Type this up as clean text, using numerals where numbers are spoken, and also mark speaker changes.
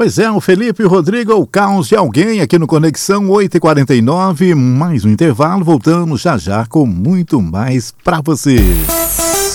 Speaker 1: Pois é, o Felipe e o Rodrigo, o caos de alguém aqui no Conexão 8h49, mais um intervalo, voltamos já já com muito mais pra você.